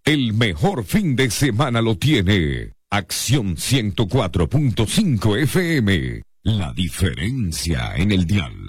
El mejor fin de semana lo tiene Acción 104.5 FM. La diferencia en el dial.